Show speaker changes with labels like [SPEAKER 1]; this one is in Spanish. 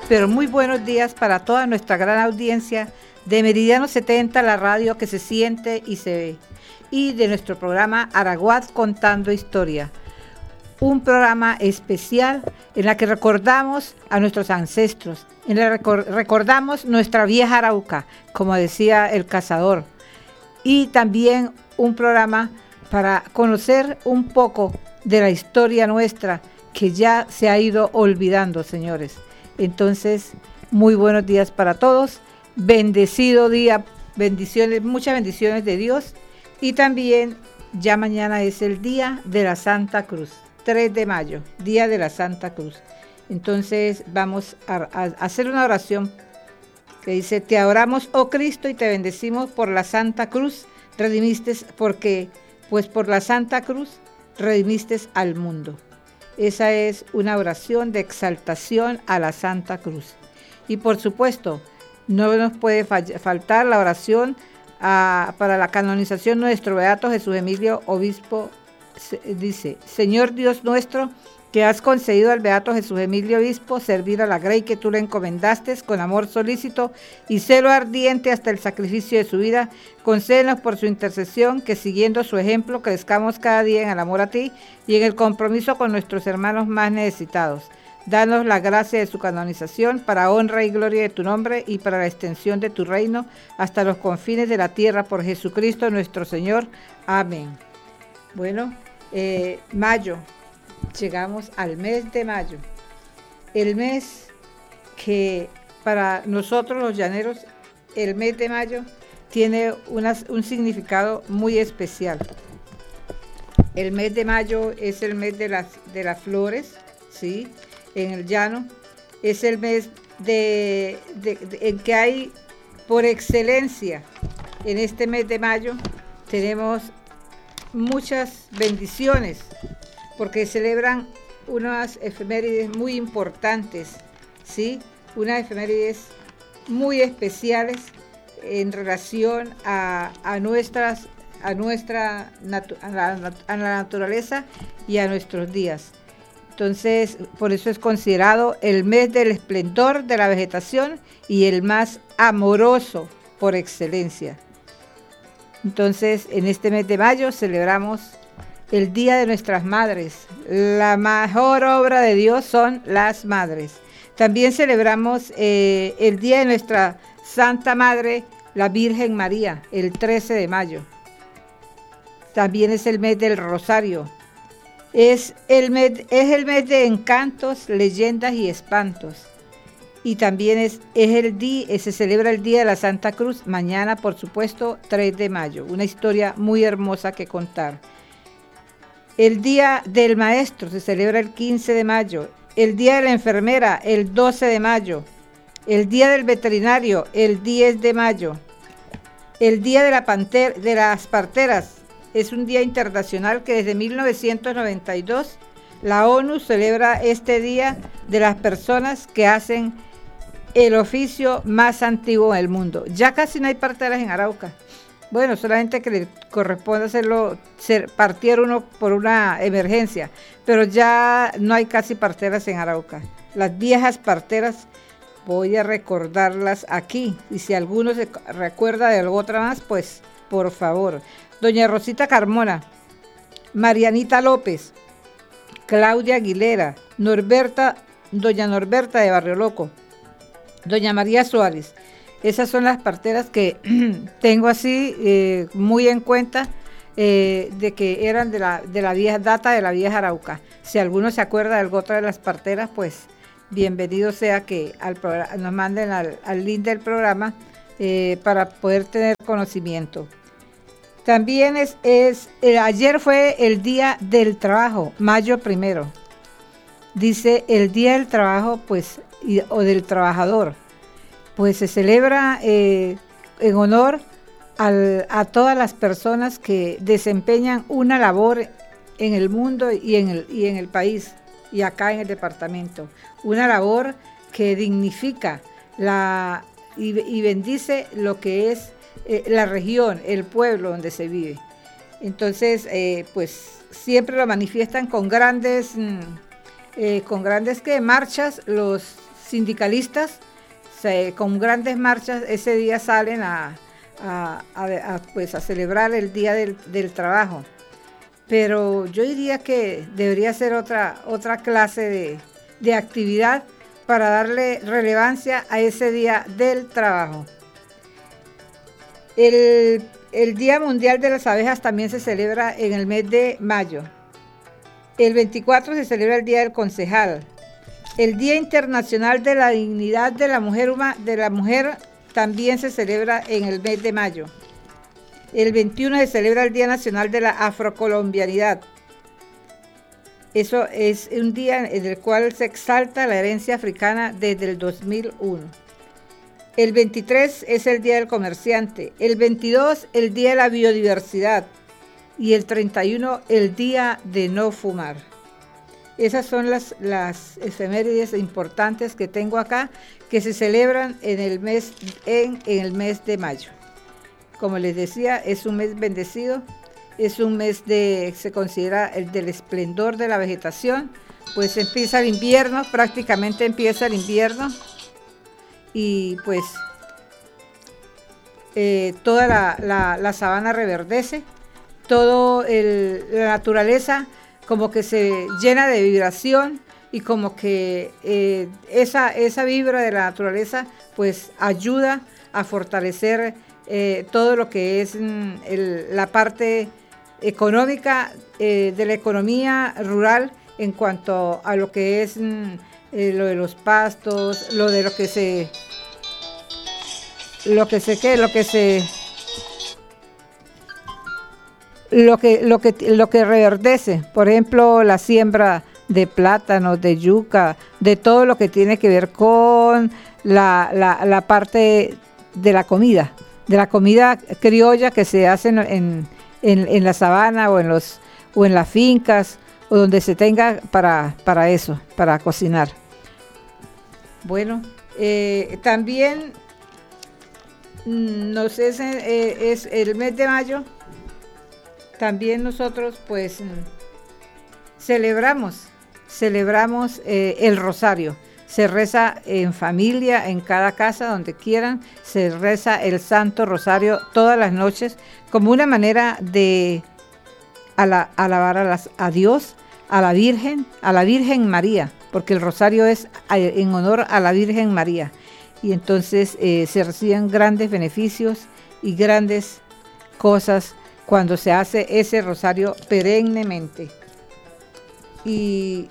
[SPEAKER 1] pero muy buenos días para toda nuestra gran audiencia de Meridiano 70, la radio que se siente y se ve, y de nuestro programa Araguat Contando Historia, un programa especial en la que recordamos a nuestros ancestros, en la que recordamos nuestra vieja Arauca, como decía el cazador, y también un programa para conocer un poco de la historia nuestra que ya se ha ido olvidando, señores. Entonces, muy buenos días para todos, bendecido día, bendiciones, muchas bendiciones de Dios, y también ya mañana es el día de la Santa Cruz, 3 de mayo, día de la Santa Cruz. Entonces vamos a hacer una oración que dice: te adoramos, oh Cristo, y te bendecimos por la Santa Cruz, redimiste, porque pues por la Santa Cruz redimiste al mundo. Esa es una oración de exaltación a la Santa Cruz. Y por supuesto, no nos puede faltar la oración para la canonización de nuestro beato Jesús Emilio, obispo. Dice: Señor Dios nuestro, que has concedido al beato Jesús Emilio obispo servir a la grey que tú le encomendaste con amor solícito y celo ardiente hasta el sacrificio de su vida, concédenos por su intercesión que siguiendo su ejemplo crezcamos cada día en el amor a ti y en el compromiso con nuestros hermanos más necesitados. Danos la gracia de su canonización para honra y gloria de tu nombre y para la extensión de tu reino hasta los confines de la tierra, por Jesucristo nuestro Señor. Amén. Bueno, mayo. Llegamos al mes de mayo, el mes que para nosotros los llaneros, el mes de mayo tiene un significado muy especial. El mes de mayo es el mes de las flores, ¿sí? En el llano, es el mes en que hay por excelencia, en este mes de mayo tenemos muchas bendiciones, porque celebran unas efemérides muy importantes, ¿sí? Unas efemérides muy especiales en relación a la naturaleza y a nuestros días. Entonces, por eso es considerado el mes del esplendor de la vegetación y el más amoroso por excelencia. Entonces, en este mes de mayo celebramos el Día de nuestras madres. La mejor obra de Dios son las madres. También celebramos el Día de nuestra Santa Madre, la Virgen María, el 13 de mayo. También es el mes del Rosario. Es el mes de encantos, leyendas y espantos. Y también se celebra el Día de la Santa Cruz, mañana, por supuesto, 3 de mayo. Una historia muy hermosa que contar. El Día del Maestro se celebra el 15 de mayo, el Día de la Enfermera el 12 de mayo, el Día del Veterinario el 10 de mayo, el Día de las Parteras es un día internacional que desde 1992 la ONU celebra este día de las personas que hacen el oficio más antiguo del mundo. Ya casi no hay parteras en Arauca. Bueno, solamente que le corresponde partir uno por una emergencia, pero ya no hay casi parteras en Arauca. Las viejas parteras, voy a recordarlas aquí, y si alguno se recuerda de algo otra más, pues por favor. Doña Rosita Carmona, Marianita López, Claudia Aguilera, Doña Norberta de Barrio Loco, Doña María Suárez. Esas son las parteras que tengo así muy en cuenta, de que eran de la vieja data de la vieja Arauca. Si alguno se acuerda de alguna otra de las parteras, pues bienvenido sea que nos manden al link del programa para poder tener conocimiento. También ayer fue el Día del Trabajo, mayo 1. Dice el Día del Trabajo, pues, o del Trabajador. Pues se celebra en honor a todas las personas que desempeñan una labor en el mundo y en el país y acá en el departamento. Una labor que dignifica y bendice lo que es la región, el pueblo donde se vive. Entonces, pues siempre lo manifiestan con grandes marchas los sindicalistas con grandes marchas ese día salen pues a celebrar el Día del Trabajo. Pero yo diría que debería ser otra clase de actividad para darle relevancia a ese Día del Trabajo. El Día Mundial de las Abejas también se celebra en el mes de mayo. El 24 se celebra el Día del Concejal. El Día Internacional de la Dignidad de la Mujer también se celebra en el mes de mayo. El 21 se celebra el Día Nacional de la Afrocolombianidad. Eso es un día en el cual se exalta la herencia africana desde el 2001. El 23 es el Día del Comerciante. El 22 el Día de la Biodiversidad. Y el 31 el Día de no fumar. Esas son las efemérides importantes que tengo acá, que se celebran en el mes de mayo. Como les decía, es un mes bendecido, es un mes se considera el del esplendor de la vegetación, pues empieza el invierno, prácticamente empieza el invierno, y pues toda la sabana reverdece, la naturaleza como que se llena de vibración, y como que esa vibra de la naturaleza pues ayuda a fortalecer todo lo que es la parte económica de la economía rural, en cuanto a lo que es lo de los pastos, lo que reverdece, por ejemplo, la siembra de plátanos, de yuca, de todo lo que tiene que ver con la parte de la comida criolla que se hace en la sabana o en las fincas, o donde se tenga para eso, para cocinar. Bueno, también es el mes de mayo. También nosotros pues celebramos el rosario. Se reza en familia, en cada casa, donde quieran, se reza el Santo Rosario todas las noches, como una manera de alabar a Dios, a la Virgen María, porque el rosario es en honor a la Virgen María. Y entonces se reciben grandes beneficios y grandes cosas cuando se hace ese rosario perennemente. Y